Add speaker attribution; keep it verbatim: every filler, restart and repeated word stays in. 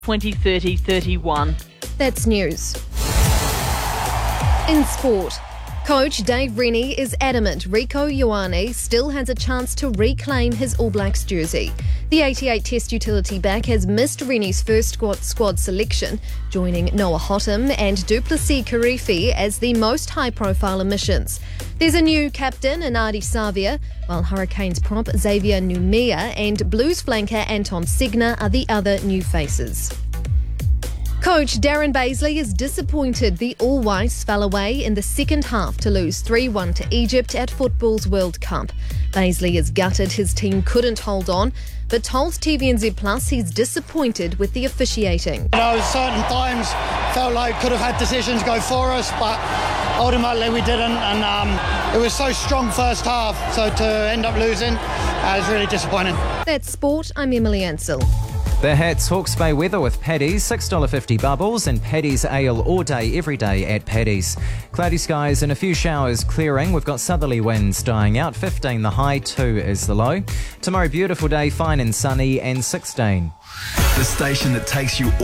Speaker 1: twenty thirty thirty-one.
Speaker 2: That's news. In sport, coach Dave Rennie is adamant Rieko Ioane still has a chance to reclaim his All Blacks jersey. The eighty-eight Test utility back has missed Rennie's first squad, squad selection, joining Noah Hotham and Duplessis Kirifi as the most high-profile omissions. There's a new captain in Ardie Savia, while Hurricanes prop Xavier Numia and Blues flanker Anton Segner are the other new faces. Coach Darren Baisley is disappointed the All-Whites fell away in the second half to lose three one to Egypt at football's World Cup. Baisley is gutted his team couldn't hold on, but told T V N Z Plus he's disappointed with the officiating.
Speaker 3: You know, certain times felt like could have had decisions go for us, but ultimately we didn't, and um, it was so strong first half, so to end up losing uh, is really disappointing.
Speaker 2: That's sport. I'm Emily Ansell.
Speaker 4: The Hats Hawke's Bay weather with Paddy's, six dollars fifty bubbles, and Paddy's ale all day, every day at Paddy's. Cloudy skies and a few showers clearing. We've got southerly winds dying out, fifteen the high, two is the low. Tomorrow, beautiful day, fine and sunny, and sixteen.
Speaker 5: The station that takes you